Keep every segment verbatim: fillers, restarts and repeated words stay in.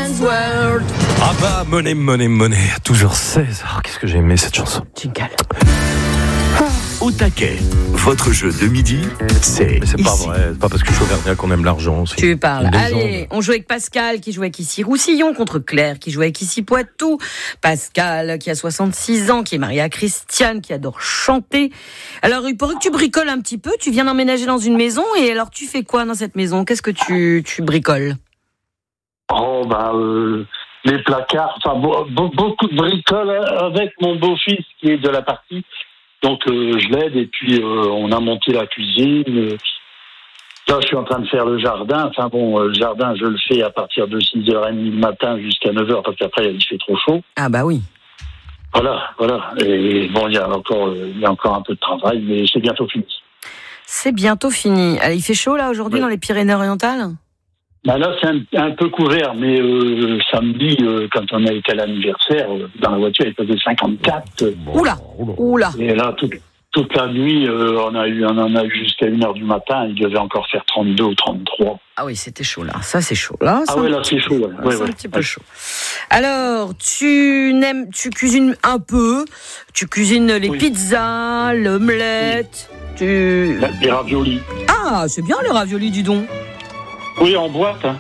man's world. Ah bah, Money, Money, Money, toujours seize. Oh, qu'est-ce que j'ai aimé cette chanson. Jingle. Au taquet, votre jeu de midi, c'est. Mais c'est pas vrai, c'est pas parce que je suis auvergnat qu'on aime l'argent. C'est Tu parles. une légende. Allez, on joue avec Pascal qui joue avec ici Roussillon contre Claire qui joue avec ici Poitou. Pascal qui a soixante-six ans, qui est marié à Christiane, qui adore chanter. Alors, il paraît que tu bricoles un petit peu. Tu viens d'emménager dans une maison et alors tu fais quoi dans cette maison ? Qu'est-ce que tu, tu bricoles ? Oh, bah, euh, les placards, enfin, be- beaucoup de bricoles avec mon beau-fils qui est de la partie. Donc, euh, je l'aide et puis euh, on a monté la cuisine. Là, je suis en train de faire le jardin. Enfin bon, euh, le jardin, je le fais à partir de six heures trente le matin jusqu'à neuf heures parce qu'après, il fait trop chaud. Ah bah oui. Voilà, voilà. Et bon, il y a encore, euh, il y a encore un peu de travail, mais c'est bientôt fini. C'est bientôt fini. Allez, il fait chaud là aujourd'hui Oui. dans les Pyrénées-Orientales ? Bah là, c'est un, un peu couvert, mais euh, samedi, euh, quand on a été à l'anniversaire, euh, dans la voiture, il faisait cinquante-quatre. Euh, Oula, oula. et là, toute, toute la nuit, euh, on, a eu, on en a eu jusqu'à une heure du matin. Il devait encore faire trente-deux ou trente-trois. Ah oui, c'était chaud là. Ça, c'est chaud là. Ah ça, ouais, là, c'est chaud. Ouais. Ouais, c'est ouais. un petit peu chaud. Alors, tu n'aimes, tu cuisines un peu. Tu cuisines les Oui. pizzas, l'omelette. Tu. Les raviolis. Ah, c'est bien les raviolis, dis donc. Oui, en boîte. Hein.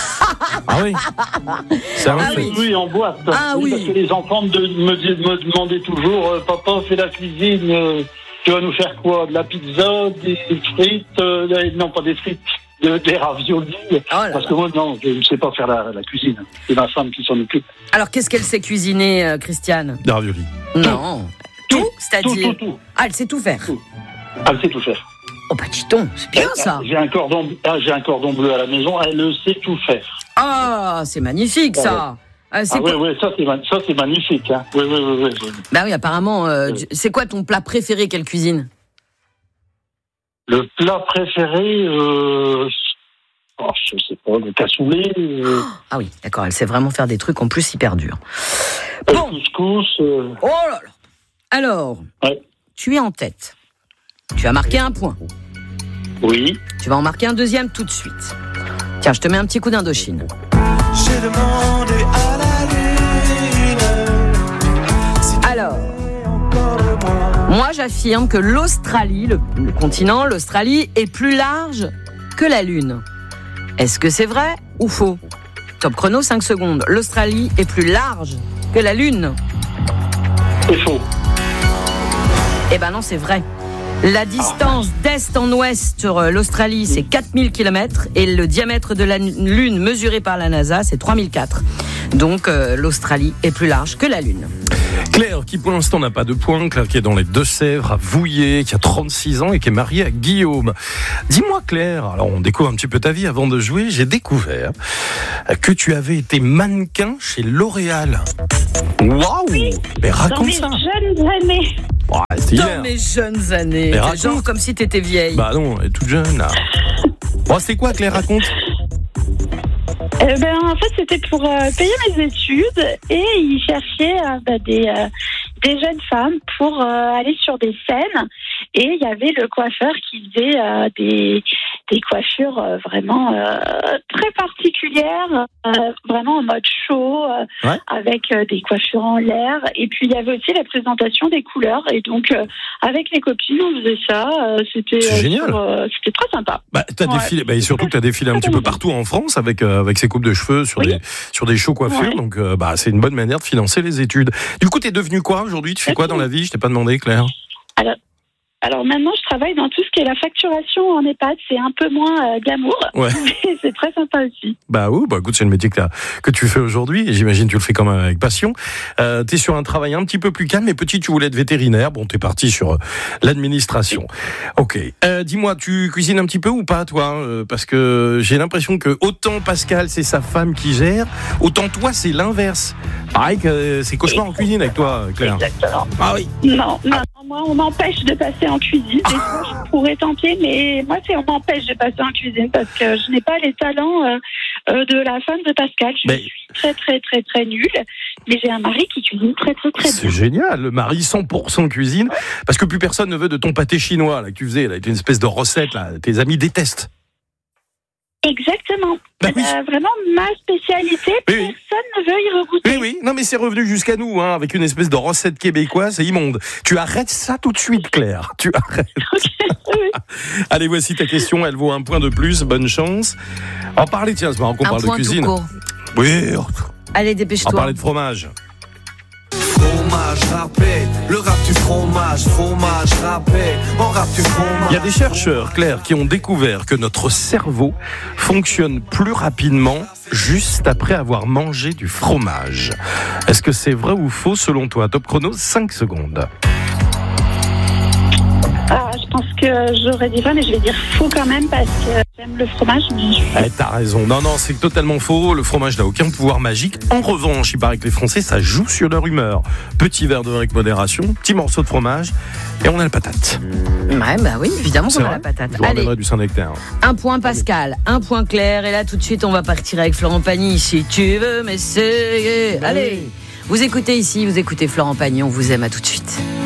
Ah oui. C'est un Ah fait. oui. Oui, en boîte. Ah oui. Parce que les enfants me, de- me, dis- me demandaient toujours, euh, papa, fais la cuisine, euh, tu vas nous faire quoi ? De la pizza, des frites, euh, des- non pas des frites, de- des raviolis. Oh là Parce là. que moi, non, je ne sais pas faire la, la cuisine. C'est ma femme qui s'en occupe. Alors, qu'est-ce qu'elle sait cuisiner, euh, Christiane ? Des raviolis. Non. Tout, Tout, c'est-à-dire. tout, tout. Ah, elle sait tout faire. Tout. Elle sait tout faire. Oh bah dis donc, c'est bien ça. J'ai un cordon, ah, j'ai un cordon bleu à la maison, elle le sait tout faire. Ah, c'est magnifique ça. Ah, c'est Ah oui, quoi- oui, ça c'est, ma- ça c'est magnifique. Hein. Oui, oui, oui, oui, oui. Bah oui, apparemment. euh, Oui. tu- C'est quoi ton plat préféré qu'elle cuisine ? Le plat préféré, euh, oh, je sais pas, le cassoulet, euh, Ah oui, d'accord, elle sait vraiment faire des trucs en plus hyper durs. le Bon. couscous. euh, Oh là là. Alors, Ouais. tu es en tête. Tu as marqué un point. oui. Tu vas en marquer un deuxième tout de suite. Tiens, je te mets un petit coup d'Indochine. J'ai demandé à la lune si Alors, encore le moi. moi j'affirme que l'Australie, le, le continent, l'Australie, est plus large que la Lune. Est-ce que c'est vrai ou faux ? Top chrono, cinq secondes. L'Australie est plus large que la Lune. C'est faux. Eh ben non, c'est vrai. La distance d'est en ouest sur euh, l'Australie, c'est quatre mille kilomètres et le diamètre de la Lune mesuré par la NASA, c'est trois mille quatre. Donc euh, l'Australie est plus large que la Lune. Claire, qui pour l'instant n'a pas de points, Claire qui est dans les Deux-Sèvres, à Vouillé, qui a trente-six ans et qui est mariée à Guillaume. Dis-moi Claire, alors on découvre un petit peu ta vie avant de jouer, j'ai découvert que tu avais été mannequin chez L'Oréal. Waouh Oui, Mais dans raconte mes ça. jeunes années. Ouais, c'était Dans hier. mes jeunes années, Mais raconte. genre comme si t'étais vieille. Bah non, elle est toute jeune là. Bon, c'est quoi Claire, raconte. Euh, ben, en fait, c'était pour euh, payer mes études et ils cherchaient euh, ben, des, euh, des jeunes femmes pour euh, aller sur des scènes. Et il y avait le coiffeur qui faisait euh, des, des coiffures euh, vraiment euh, très particulières, euh, vraiment en mode show, euh, Ouais. avec euh, des coiffures en l'air. Et puis, il y avait aussi la présentation des couleurs. Et donc, euh, avec les copines, on faisait ça. Euh, c'était, C'est euh, génial. sur, euh, c'était très sympa. Bah, t'as Ouais. défilé, bah, et surtout que t'as défilé un petit peu partout en France avec euh, avec ces coupes de cheveux sur Oui. des sur des shows coiffures, Ouais. donc euh, bah c'est une bonne manière de financer les études. Du coup, t'es devenu quoi aujourd'hui ? Tu fais quoi dans la vie ? Je t'ai pas demandé, Claire. Alors, alors maintenant, je travaille dans tout ce qui est la facturation en EHPAD. C'est un peu moins euh, glamour, Ouais. mais c'est très sympa aussi. Bah oui, bah écoute, c'est le métier que, t'as- que tu fais aujourd'hui, et j'imagine que tu le fais quand même avec passion. Euh, t'es sur un travail un petit peu plus calme, mais petit, tu voulais être vétérinaire. Bon, t'es parti sur euh, l'administration. Ok. Euh, dis-moi, tu cuisines un petit peu ou pas, toi ? Euh, Parce que j'ai l'impression que autant Pascal, c'est sa femme qui gère, autant toi, c'est l'inverse. Pareil que euh, c'est cauchemar en cuisine avec toi, Claire. Exactement. Ah oui. Non, non, moi, on m'empêche de passer en cuisine. Des fois, je pourrais tenter, mais moi, c'est on m'empêche de passer en cuisine parce que je n'ai pas les talents euh, euh, de la femme de Pascal. Je Mais- suis très, très, très, très nulle. Mais j'ai un mari qui cuisine très, très, très C'est bien. génial, le mari cent pour cent cuisine, parce que plus personne ne veut de ton pâté chinois là, que tu faisais, là, une espèce de recette, là, tes amis détestent. Exactement. Bah oui. Euh, vraiment ma spécialité, Oui, oui. personne ne veut y regoûter. Oui, oui, non mais c'est revenu jusqu'à nous, hein, avec une espèce de recette québécoise, c'est immonde. Tu arrêtes ça tout de suite, Claire. Tu arrêtes. Oui. Allez, voici ta question, elle vaut un point de plus, bonne chance. On parlait, tiens, c'est marrant qu'on Un parle de point tout cuisine. court. Oui, on Allez, va dépêche-toi. parler de fromage. Fromage râpé, le rap du fromage, fromage râpé, on rap du fromage. Il y a des chercheurs, Claire, qui ont découvert que notre cerveau fonctionne plus rapidement juste après avoir mangé du fromage. Est-ce que c'est vrai ou faux selon toi? Top chrono, cinq secondes. Ah, je pense que j'aurais dit vrai, mais je vais dire faux quand même parce que j'aime le fromage. Mais je... Eh, t'as raison. Non, non, c'est totalement faux. Le fromage n'a aucun pouvoir magique. En revanche, il paraît que les Français, ça joue sur leur humeur. Petit verre de vin avec modération, petit morceau de fromage, et on a la patate. Ouais, bah oui, évidemment C'est qu'on a vrai. la patate. Je vous Allez, ramènerai du Saint-Nectaire. un point Pascal, un point Claire, et là tout de suite on va partir avec Florent Pagny. Si tu veux m'essayer. Allez, vous écoutez ici, vous écoutez Florent Pagny, on vous aime, à tout de suite.